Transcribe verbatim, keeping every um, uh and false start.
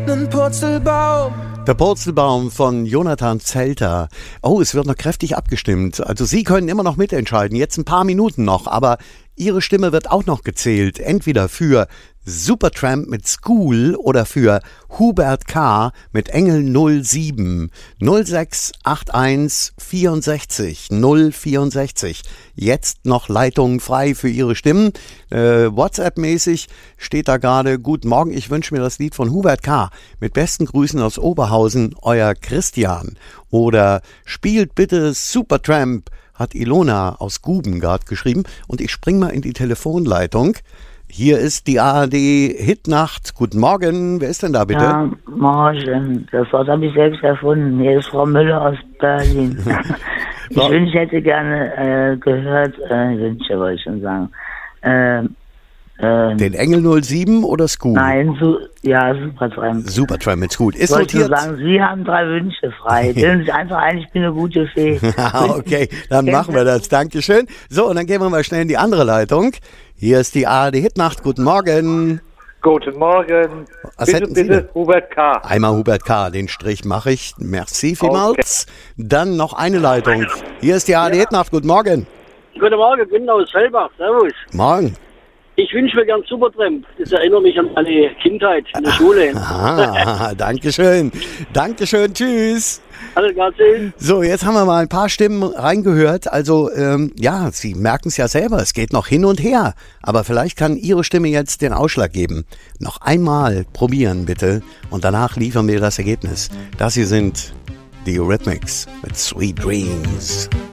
nen Purzelbaum. Der Purzelbaum von Jonathan Zelter. Oh, es wird noch kräftig abgestimmt. Also Sie können immer noch mitentscheiden. Jetzt ein paar Minuten noch, aber Ihre Stimme wird auch noch gezählt. Entweder für Supertramp mit School oder für Hubert K. mit Engel null sieben null sechs acht eins vierundsechzig null vierundsechzig. Jetzt noch Leitung frei für Ihre Stimmen. Äh, WhatsApp-mäßig steht da gerade: Guten Morgen, ich wünsche mir das Lied von Hubert K. Mit besten Grüßen aus Oberhausen, euer Christian. Oder spielt bitte Supertramp, hat Ilona aus Guben gerade geschrieben. Und ich spring mal in die Telefonleitung. Hier ist die A R D-Hitnacht. Guten Morgen. Wer ist denn da bitte? Ja, morgen. Das Wort habe ich selbst erfunden. Hier ist Frau Müller aus Berlin. Ich wünsche, ich hätte gerne äh, gehört, äh, wünsche wollte ich schon sagen. Äh, äh, Den Engel null sieben oder School? Nein, su ja, Supertramp. Supertramp mit School. Ist ich wollte notiert. nur sagen, Sie haben drei Wünsche frei. Stellen Sie sich einfach ein, ich bin eine gute Fee. Okay, dann machen wir das. Dankeschön. So, und dann gehen wir mal schnell in die andere Leitung. Hier ist die A R D-Hitnacht. Guten Morgen. Guten Morgen. Was bitte, hätten Sie bitte, denn? Hubert K. Einmal Hubert K., den Strich mache ich. Merci vielmals. Dann noch eine Leitung. Hier ist die A R D-Hitnacht. Guten Morgen. Guten Morgen, bin aus Fellbach. Servus. Morgen. Ich wünsche mir gern Supertramp. Das erinnert mich an meine Kindheit in der Schule. Ah, Dankeschön. Dankeschön. Tschüss. Alles klar, tschüss. So, jetzt haben wir mal ein paar Stimmen reingehört. Also, ähm, ja, Sie merken es ja selber, es geht noch hin und her. Aber vielleicht kann Ihre Stimme jetzt den Ausschlag geben. Noch einmal probieren, bitte. Und danach liefern wir das Ergebnis. Das hier sind die Eurythmics mit Sweet Dreams.